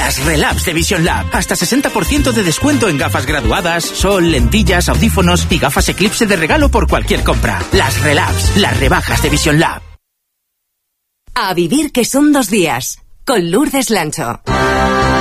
Las Relabs de Vision Lab. Hasta 60% de descuento en gafas graduadas, sol, lentillas, audífonos y gafas Eclipse de regalo por cualquier compra. Las Relabs, las rebajas de Vision Lab. A vivir que son 2 días. Con Lourdes Lancho.